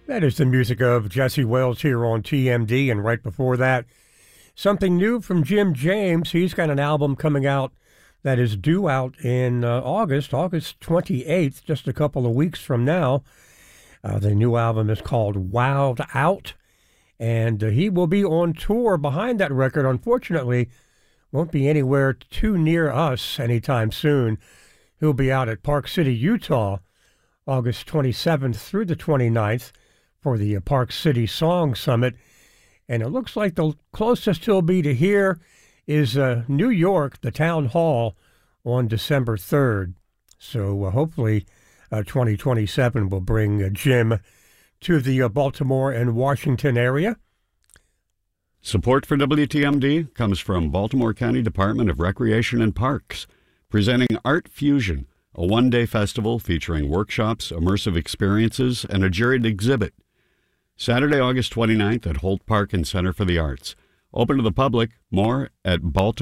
That is the music of Jesse Wells here on TMD, and right before that, something new from Jim James. He's got an album coming out that is due out in August 28th, just a couple of weeks from now. The new album is called Wild Out, and he will be on tour behind that record. Unfortunately, won't be anywhere too near us anytime soon. He'll be out at Park City, Utah, August 27th through the 29th for the Park City Song Summit. And it looks like the closest he'll be to here is New York, the Town Hall, on December 3rd. So hopefully 2027 will bring Jim to the Baltimore and Washington area. Support for WTMD comes from Baltimore County Department of Recreation and Parks, presenting Art Fusion, a one-day festival featuring workshops, immersive experiences, and a juried exhibit. Saturday, August 29th at Holt Park and Center for the Arts. Open to the public. More at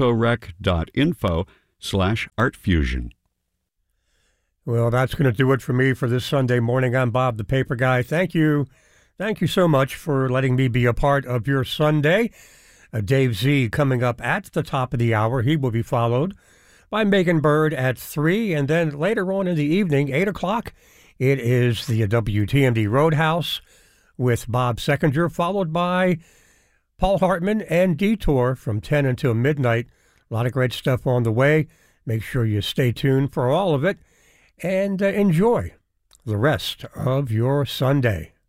baltorec.info/artfusion. Well, that's going to do it for me for this Sunday morning. I'm Bob the Paper Guy. Thank you. Thank you so much for letting me be a part of your Sunday. Dave Z coming up at the top of the hour. He will be followed by Megan Bird at 3. And then later on in the evening, 8 o'clock, it is the WTMD Roadhouse with Bob Seckinger, followed by Paul Hartman and Detour from 10 until midnight. A lot of great stuff on the way. Make sure you stay tuned for all of it and enjoy the rest of your Sunday.